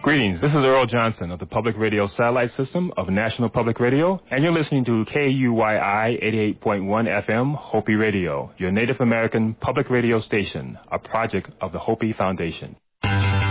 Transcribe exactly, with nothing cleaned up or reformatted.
Greetings, this is Earl Johnson of the Public Radio Satellite System of National Public Radio, and you're listening to K U Y I eighty-eight point one F M Hopi Radio, your Native American public radio station, a project of the Hopi Foundation.